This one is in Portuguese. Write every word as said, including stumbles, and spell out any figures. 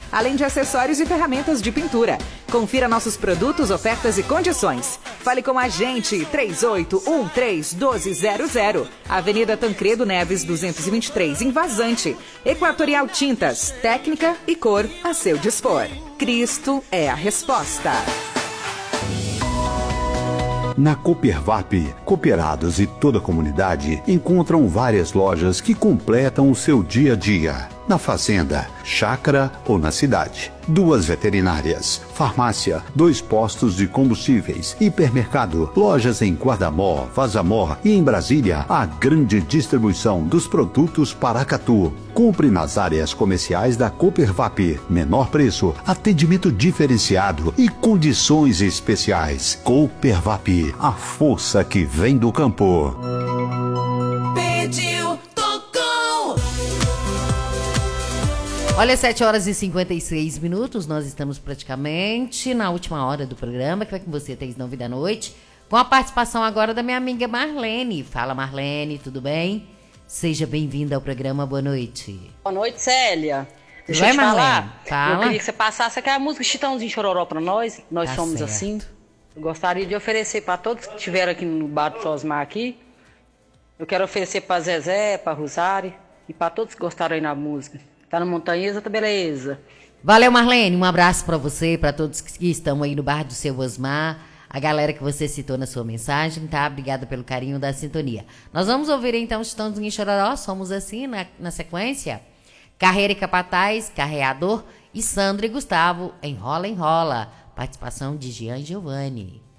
além de acessórios e ferramentas de pintura. Confira nossos produtos, ofertas e condições. Fale com a gente, três oito um três, um dois zero zero. Avenida Tancredo Neves, duzentos e vinte e três, em Vazante. Equatorial Tintas, técnica e cor a seu dispor. Cristo é a resposta. Na Coopervap, cooperados e toda a comunidade encontram várias lojas que completam o seu dia a dia. Na fazenda, chácara ou na cidade. Duas veterinárias, farmácia, dois postos de combustíveis, hipermercado, lojas em Guardamó, Vazamor e em Brasília, a grande distribuição dos produtos Paracatu. Compre nas áreas comerciais da Coopervap. Menor preço, atendimento diferenciado e condições especiais. Coopervap, a força que vem do campo. Pediu, tocou. Olha, sete horas e cinquenta e seis minutos, nós estamos praticamente na última hora do programa, que vai com você, três nove da noite, com a participação agora da minha amiga Marlene. Fala, Marlene, tudo bem? Seja bem-vinda ao programa, boa noite. Boa noite, Célia. Deixa Vai, eu te Marlene, falar. fala. Eu queria que você passasse aquela música Chitãozinho Chororó pra nós. Nós Tá somos certo. assim. Eu gostaria de oferecer pra todos que estiveram aqui no bar do Sosmar aqui. Eu quero oferecer pra Zezé, pra Rosário e pra todos que gostaram aí na música. Tá no Montanhesa, tá beleza. Valeu, Marlene, um abraço pra você, pra todos que estão aí no bar do seu Osmar, a galera que você citou na sua mensagem, tá? Obrigada pelo carinho da sintonia. Nós vamos ouvir então Chitãozinho Chororó, somos assim na, na sequência. Carreira e Capataz, Carreador e Sandro e Gustavo, Enrola, Enrola. Participação de Jean Giovanni.